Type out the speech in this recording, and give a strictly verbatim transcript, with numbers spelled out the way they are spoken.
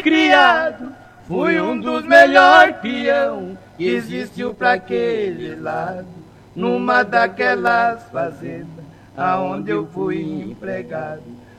fui criado, fui um dos melhores peão que existiu pra aquele lado, numa daquelas fazendas aonde eu fui empregado.